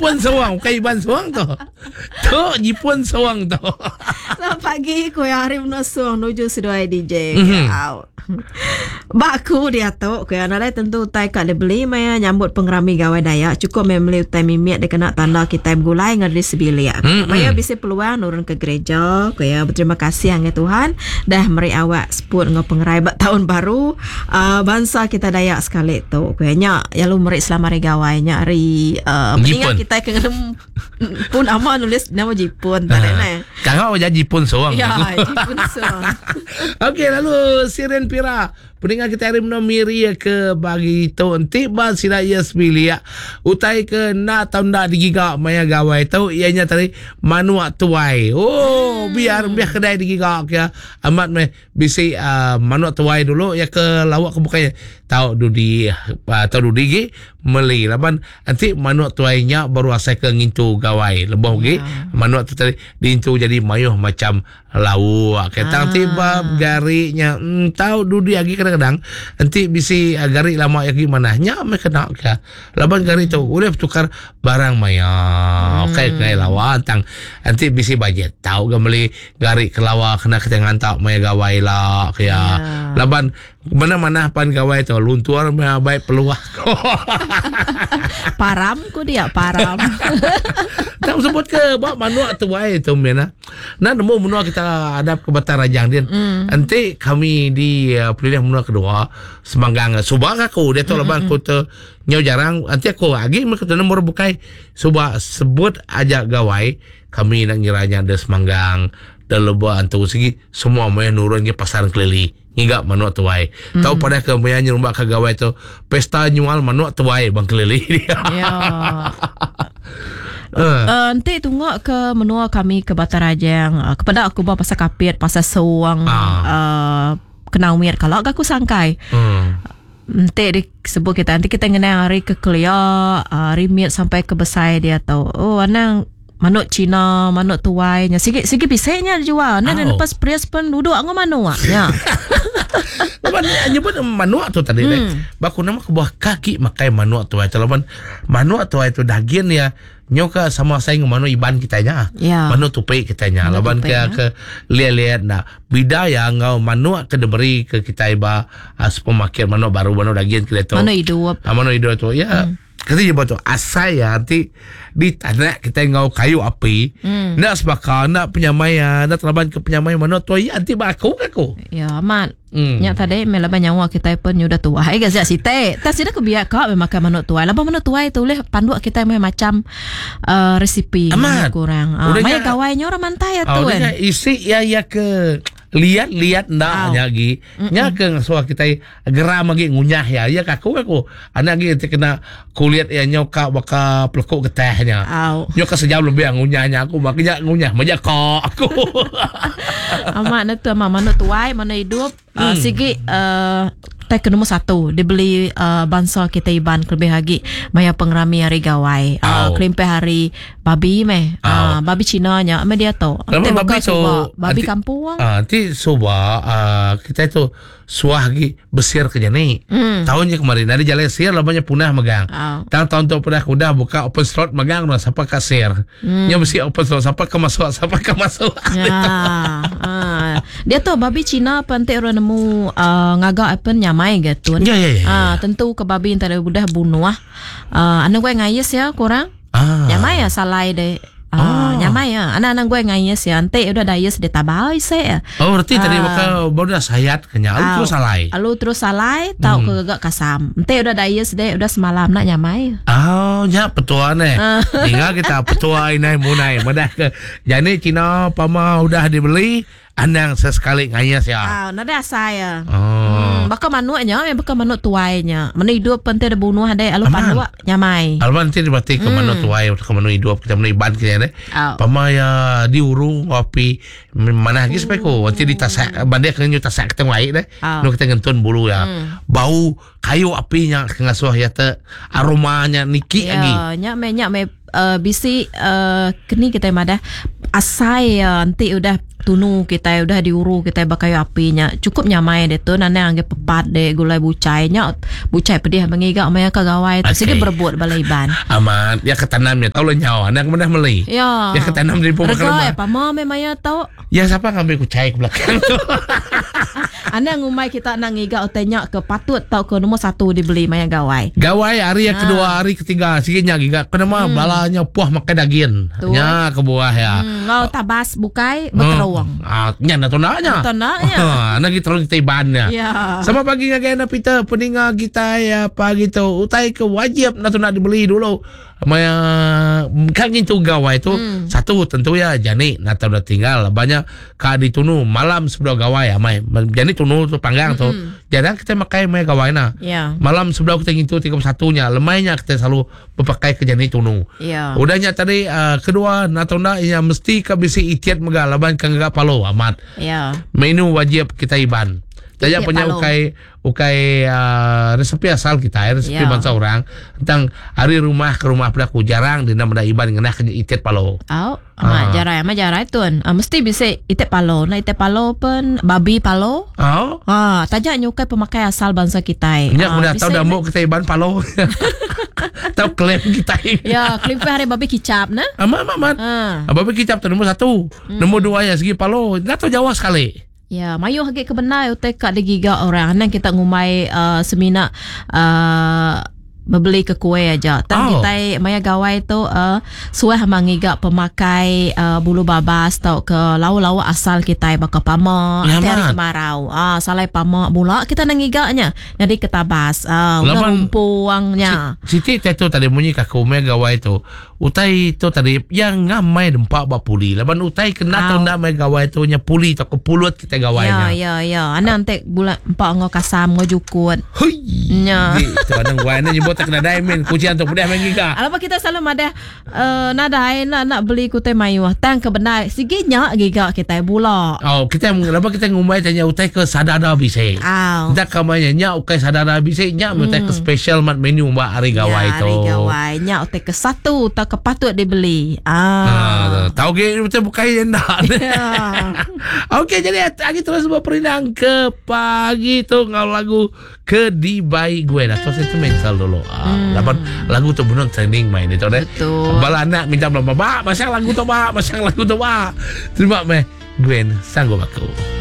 Jipun sawang, bukan Iban sawang tu. Tu Jipun sawang tu. Selamat pagi, Kuya Arif Nosong nuju Sidoai DJ. Baku dia tu, Kuya Nalai tentu utai kat dia beli maya nyambut pengerami gawai Dayak. Cukup membeli utai mimiat dia kena tanda kita gulai ngeri sebilik. Maya bisa peluang nurun ke gereja. Kuya berterima kasih angin Tuhan dah meri awak sebut dengan pengerai tahun baru bangsa kita Dayak sekali tu. Kuya nyak ya lu meri selama hari gawai nyak hari mendingan kita kena pun ama nulis nama Jipun tak ada. Kau jadi Jipun sawang. Ya, Jipun sawang. Okey, lalu Siren Pira pendengar kita hari menomiri ke bagi tu enti ba sila ia sebilia utai ke na tanda digiga maya gawai tu ianya tadi manua tuai. Biar kedai digiga ya amat me bisi manua tuai dulu ya ke lawak ke bukanya tahu dudi gi meli laban nanti manua tuainya baru asai ke ngintu gawai lebih gi manua tu tadi diintu jadi mayuh macam lawak ketang tiba garinya tahu dudi lagi kadang-kadang nanti bisi gari lama lagi manahnya me kena ke laban gari tu boleh tukar barang maya kayak lawan tang nanti bisi budget tahu gameli gari ke lawa kena ketengan tak maya gawai lah kaya laban mana-mana pan gawai tu luntuar maya baik peluang param ko dia param tak sebut ke bawa manua tu baik tu mena nah nemu menua kita hadap ke Batar Rajang din nanti kami di pilihan menua kedua semanggang subang aku dia tu laban aku tu nyau jarang nanti aku lagi mereka tu nomor bukai subang sebut aja gawai kami nak ngiranya ada semanggang dan lebah antu segi semua main nurun ke pasaran kelili hingga manua tuai tahu pada ke main rumah ke gawai tu pesta nyual manua tuai bang kelili dia nanti tunggu ke menua kami ke Batar Rajang kepada aku bawa pasal kapit pasal sewang kenal miat kalau aku sangkai nanti disebut kita nanti kita ngenang hari ke Kelia hari miat sampai ke besai dia tahu anang manuk Cina, manuk tuainya. Sikit bisanya jual. Nah, lepas prias pun duduk ngau manuk ya. Laban nyebut manuk tu tadi baku nama ke buah kaki makai manuk tuai. Laban manuk tuai tu daging ya nyoka sama saing manuk Iban kitanya. Manuk tupai kitanya. Laban ke lihat-lihat nah bidaya ngau manuk ke diberi ke kita iba supermarket manuk baru manuk daging kita tu. Manuk hidup. Manuk hidup tu ya. Kata dia betul asal ya nanti di tanah kita ngau kayu api nak sebakar nak penyamaian nak terlaban ke penyamaian mana tu ya nanti baku ya amat nya tadi melaban nyawa kita pun sudah tua ai gazet site tas sudah kebiak kau memakan manuk tuai laban manuk tuai tu boleh pandu kita macam resipi kurang mai gawainya orang mantai tu kan isi ya ke lihat ndak lagi nya ke ngasuah kita geram lagi ngunyah ya kaku anak lagi kena kulit ya nyoka baka pelekuk getahnya nyoka sejam lebih ngunyahnya aku makanya ngunyah majak kok aku amak na tu manuk tuai mana hidup sigi tag nombor 1 dibeli bangsa kita Iban lebih lagi maya pengerami hari gawai kelimpe hari babi babi Cina nya dia tu babi kampung nanti coba kita itu suah lagi besir ke jani tahunnya kemarin dari jalan sir labanya punah megang tahun tu punah kuda buka open slot megang siapa kasir nya mesti open slot siapa ke masuk dia tu babi Cina pantai orang nemu ngagak apa nyamai gitu tentu ke babi antara udah bunuh anak gue ngayes ya kurang nyamai ya salai deh nyamai ya anak-anak gue ngayes ya ante udah dayes de tabai saya berarti tadi bakal baru dah sayat kenya alu terus salai tahu kegagak kasam ente udah dayes de udah semalam nak nyamai nya petua tinggal kita petua inai munai medah ke jani Cina pama udah dibeli andang sesekali ngayas ya nada saya baka manuknya baka manuk tuainya mana hidup penting ada bunuh ada alu pandu nyamai alban nanti berarti ke manuk tuai ke manuk hidup kita manuk Iban kita pama ya diurung api mana lagi sampai ko nanti ditasak bandai kena tasak kita ngai deh nu kita ngentun bulu ya bau kayu apinya ngasuh ya te aromanya niki lagi nya me bisi kini kita madah asai nanti udah tunu kita udah diuru kita bakal apinya cukup nyamai deh tu nana angge pepat deh gulai bucainya bucai pedih mengiga maya kagawai tu sini berbuat balaiban aman ya ketanamnya tahu le nyawa anak mudah meli ya ketanam di pokok rumah apa mau maya tahu ya siapa ngambil kucai ke belakang anda ngumai kita nangiga otenya ke patut tau ke nomor 1 dibeli maya gawai hari yang kedua hari ketiga sikitnya giga kenapa balanya puah makan daging nya ke buah ya ngau tabas bukai beterowang nya na tonanya nagi terus kita ibannya sama pagi ngagana pita peninga kita ya pagi tu utai ke wajib na nak dibeli dulu maya kan itu gawai itu satu tentu ya jani nata udah tinggal banyak ka ditunu malam sebelum gawai amai jani tunu tu panggang tu jadi kita makai maya gawai na malam sebelum kita ngintu 31-nya lemainya kita selalu berpakai ke jani tunu udahnya tadi kedua nata ya mesti ka bisi itiat megalaban ka gak palo amat menu wajib kita iban saya punya ukai resepi asal kita resepi bangsa orang tentang hari rumah ke rumah pelaku jarang dina menda iban ngenah ke itet palo jarai tuan mesti bisa itet palo na itet palo pun babi palo tajak nyukai pemakai asal bangsa kita udah tahu dah mau kita iban palo tahu klaim kita ya klaim hari babi kicap na amat babi kicap tu nombor 1 nombor 2 ya segi palo nggak tahu Jawa sekali. Ya, mayu hagi kebenar utai kat giga orang nan kita ngumai semina membeli ke kue aja. Tan kita maya gawai tu suah mangiga pemakai bulu babas tau ke lau-lau asal kita baka pama hari kemarau. Salai pama bula kita nangiganya. Jadi ketabas lumpuangnya. Siti tu tadi bunyi ka kue gawai tu. Utai tu tadi yang ngamai dempak ba puli. Laban utai kena tu ndak mai gawai tu nya puli tak kepulut kita gawainya. Ya. Ana antek bulan empak ngo kasam ngo jukut. Hui. Nya. Tu ana gawai na nyebut tak kena diamond kucian tu mudah mengiga. Alapa kita selalu ada nadai nak beli kutai mayu. Tang kebenar siginya giga kita bula. Kita lapa kita ngumai tanya utai ke sadada bise. Dak kamanya nya ukai sadada bise nya utai ke special mat menu mbak hari gawai tu. Hari gawai nya utai ke satu tak kepatut dibeli. Tahu ke betul bukan yang dah. Okey, jadi lagi terus berperinang ke pagi tu ngau lagu ke di bayi gue dah. Terus itu mental dulu. Lagu tu benar trending main itu deh. Bala anak minta belum masang lagu tu ba. Terima me Gwen sanggup aku.